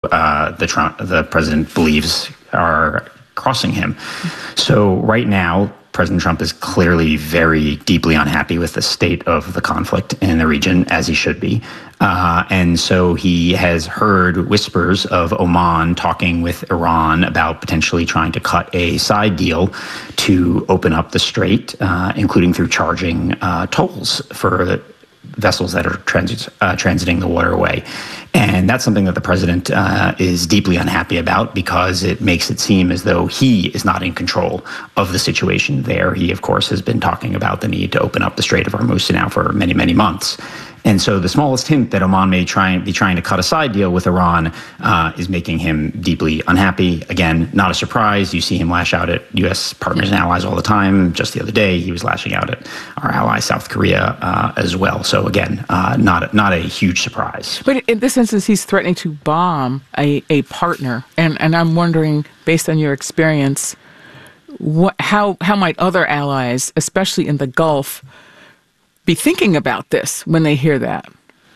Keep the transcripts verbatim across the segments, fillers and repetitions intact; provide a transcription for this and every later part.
uh, the Trump, the president believes are crossing him. So right now, President Trump is clearly very deeply unhappy with the state of the conflict in the region, as he should be. Uh, and so he has heard whispers of Oman talking with Iran about potentially trying to cut a side deal to open up the strait, uh, including through charging uh, tolls for vessels that are transit, uh, transiting the waterway. And that's something that the president uh, is deeply unhappy about, because it makes it seem as though he is not in control of the situation there. He, of course, has been talking about the need to open up the Strait of Hormuz now for many, many months. And so the smallest hint that Oman may try and be trying to cut a side deal with Iran uh, is making him deeply unhappy. Again, not a surprise. You see him lash out at U S partners and allies all the time. Just the other day, he was lashing out at our ally South Korea uh, as well. So again, uh, not not a huge surprise. But in this instance, he's threatening to bomb a, a partner, and and I'm wondering, based on your experience, what how how might other allies, especially in the Gulf, be thinking about this when they hear that?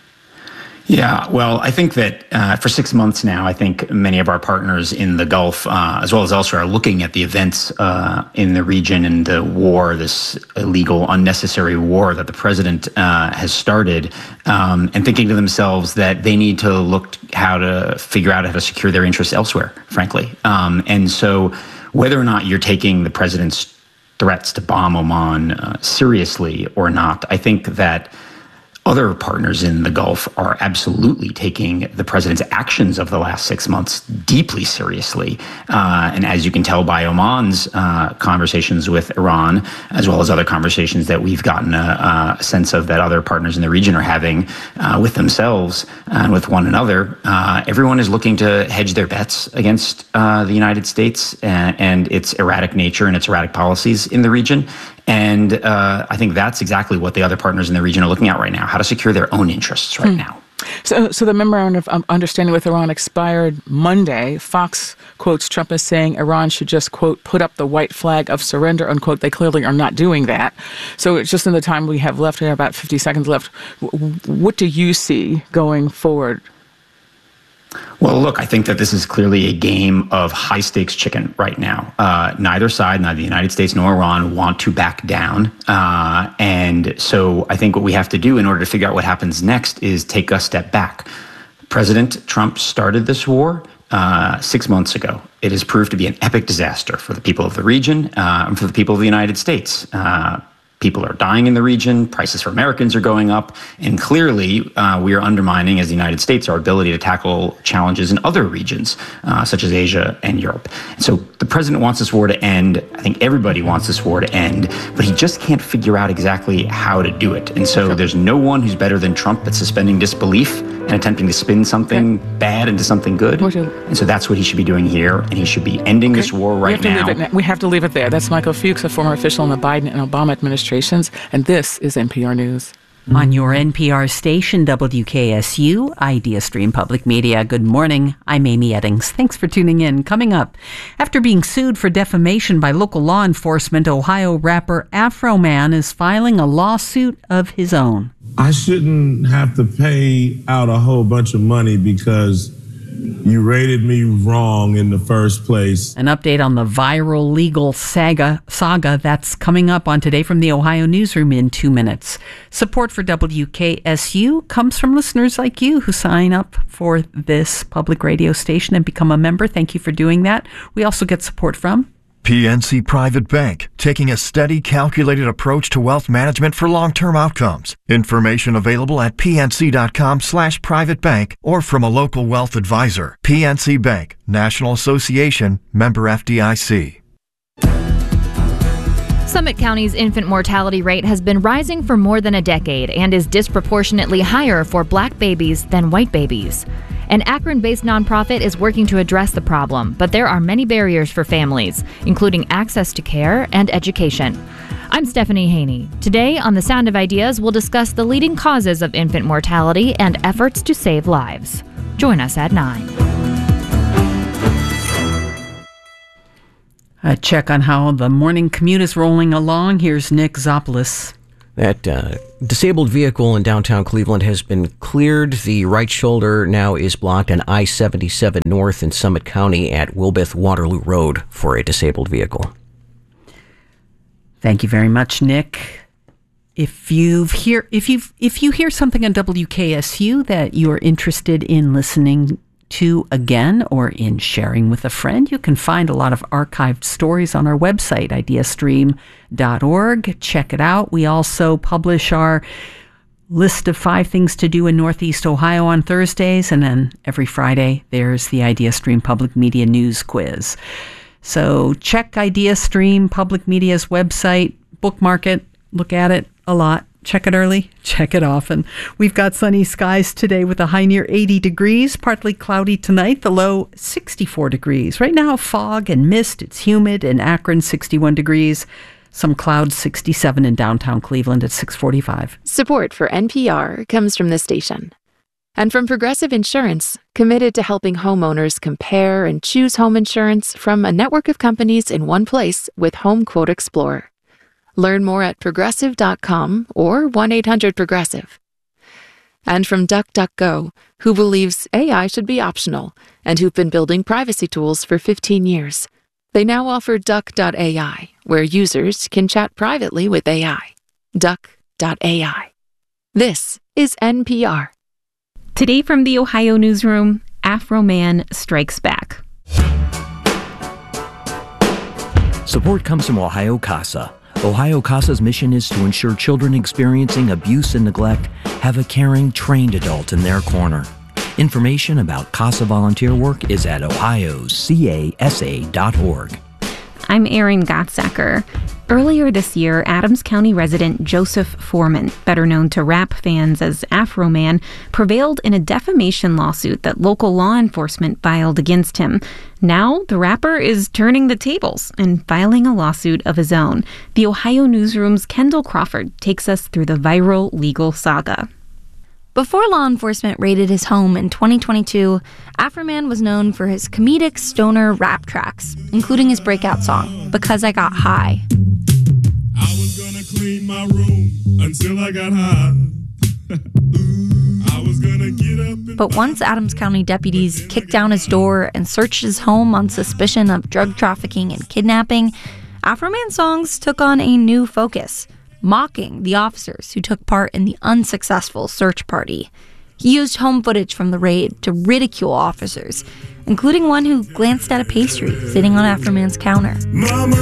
Yeah, well, I think that uh, for six months now, I think many of our partners in the Gulf, uh, as well as elsewhere, are looking at the events uh, in the region and the war, this illegal, unnecessary war that the president uh, has started, um, and thinking to themselves that they need to look how to figure out how to secure their interests elsewhere, frankly. Um, and so whether or not you're taking the president's threats to bomb Oman uh, seriously or not, I think that other partners in the Gulf are absolutely taking the president's actions of the last six months deeply seriously. Uh, and as you can tell by Oman's uh, conversations with Iran, as well as other conversations that we've gotten a, a sense of that other partners in the region are having uh, with themselves and with one another, uh, everyone is looking to hedge their bets against uh, the United States and, and its erratic nature and its erratic policies in the region. And uh, I think that's exactly what the other partners in the region are looking at right now, how to secure their own interests right hmm. now. So, so the memorandum of um, understanding with Iran expired Monday. Fox quotes Trump as saying Iran should just, quote, put up the white flag of surrender, unquote. They clearly are not doing that. So it's just in the time we have left, here about fifty seconds left, what do you see going forward? Well, look, I think that this is clearly a game of high-stakes chicken right now. Uh, neither side, neither the United States nor Iran, want to back down. Uh, and so I think what we have to do in order to figure out what happens next is take a step back. President Trump started this war uh, six months ago. It has proved to be an epic disaster for the people of the region uh, and for the people of the United States. Uh, People are dying in the region. Prices for Americans are going up. And clearly, uh, we are undermining, as the United States, our ability to tackle challenges in other regions, uh, such as Asia and Europe. And so the president wants this war to end. I think everybody wants this war to end. But he just can't figure out exactly how to do it. And so there's no one who's better than Trump at suspending disbelief and attempting to spin something okay. bad into something good. And so that's what he should be doing here. And he should be ending okay. this war right we now. now. We have to leave it there. That's Michael Fuchs, a former official in the Biden and Obama administration. And this is N P R News. On your N P R station, W K S U, Idea Stream Public Media. Good morning. I'm Amy Eddings. Thanks for tuning in. Coming up, after being sued for defamation by local law enforcement, Ohio rapper Afro Man is filing a lawsuit of his own. I shouldn't have to pay out a whole bunch of money because you rated me wrong in the first place. An update on the viral legal saga, saga that's coming up on Today from the Ohio Newsroom in two minutes. Support for W K S U comes from listeners like you who sign up for this public radio station and become a member. Thank you for doing that. We also get support from P N C Private Bank, taking a steady, calculated approach to wealth management for long-term outcomes. Information available at pnc.com slash private bank or from a local wealth advisor. P N C Bank, National Association, member F D I C. Summit County's infant mortality rate has been rising for more than a decade and is disproportionately higher for black babies than white babies. An Akron-based nonprofit is working to address the problem, but there are many barriers for families, including access to care and education. I'm Stephanie Haney. Today on The Sound of Ideas, we'll discuss the leading causes of infant mortality and efforts to save lives. Join us at nine. A check on how the morning commute is rolling along. Here's Nick Zopoulos. That uh, disabled vehicle in downtown Cleveland has been cleared. The right shoulder now is blocked on I seventy-seven North in Summit County at Wilbeth Waterloo Road for a disabled vehicle. Thank you very much, Nick. If you've hear if you if you hear something on W K S U that you are interested in listening to again or in sharing with a friend, you can find a lot of archived stories on our website, idea stream dot org. Check it out. We also publish our list of five things to do in Northeast Ohio on Thursdays, and then every Friday there's the IdeaStream Public Media News Quiz. So check IdeaStream Public Media's website, bookmark it, look at it a lot. Check it early, check it often. We've got sunny skies today with a high near eighty degrees, partly cloudy tonight, the low sixty-four degrees. Right now, fog and mist, it's humid in Akron, sixty-one degrees. Some clouds, sixty-seven in downtown Cleveland at six forty-five. Support for N P R comes from this station. And from Progressive Insurance, committed to helping homeowners compare and choose home insurance from a network of companies in one place with Home Quote Explorer. Learn more at progressive dot com or one eight hundred progressive. And from DuckDuckGo, who believes A I should be optional and who've been building privacy tools for fifteen years. They now offer Duck dot A I, where users can chat privately with A I. Duck dot A I. This is N P R. Today from the Ohio Newsroom, Afroman strikes back. Support comes from Ohio CASA. Ohio CASA's mission is to ensure children experiencing abuse and neglect have a caring, trained adult in their corner. Information about CASA volunteer work is at ohio c a s a dot org. I'm Erin Gottsacker. Earlier this year, Adams County resident Joseph Foreman, better known to rap fans as Afroman, prevailed in a defamation lawsuit that local law enforcement filed against him. Now, the rapper is turning the tables and filing a lawsuit of his own. The Ohio Newsroom's Kendall Crawford takes us through the viral legal saga. Before law enforcement raided his home in twenty twenty-two, Afroman was known for his comedic stoner rap tracks, including his breakout song, Because I Got High. I was gonna clean my room until I got high. I was gonna get up and But once Adams County deputies kicked down his door and searched his home on suspicion of drug trafficking and kidnapping, Afroman's songs took on a new focus, mocking the officers who took part in the unsuccessful search party. He used home footage from the raid to ridicule officers, including one who glanced at a pastry sitting on Afroman's counter. Mama